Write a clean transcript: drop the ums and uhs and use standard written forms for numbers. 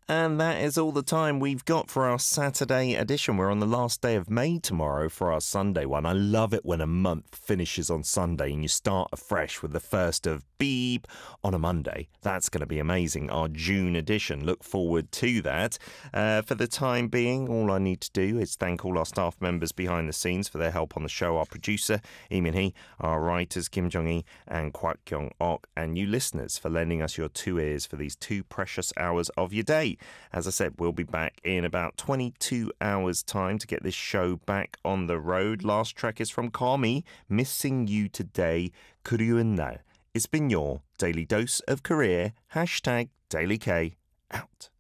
And that is all the time we've got for our Saturday edition. We're on the last day of May tomorrow for our Sunday one. I love it when a month finishes on Sunday and you start afresh with the first of Beep on a Monday. That's going to be amazing. Our June edition. Look forward to that. For the time being, all I need to do is thank all our staff members behind the scenes for their help on the show. Our producer, Lee Min-hee, our writers, Kim Jong-hee and Kwak Kyung-ok, and you listeners for lending us your two ears for these 2 precious hours of your day. As I said, we'll be back in about 22 hours' time to get this show back on the road. Last track is from Kami, Missing You Today, 그리운 날. It's been your Daily Dose of Korea. #DailyK out.